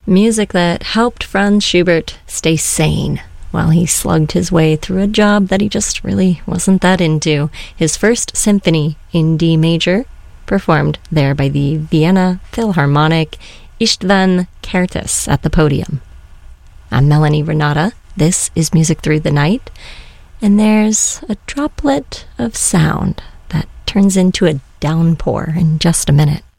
Music that helped Franz Schubert stay sane while he slugged his way through a job that he just really wasn't that into. His first symphony in D major, performed there by the Vienna Philharmonic, Istvan Kertész at the podium. I'm Melanie Renata. This is Music Through the Night, and there's a droplet of sound that turns into a downpour in just a minute.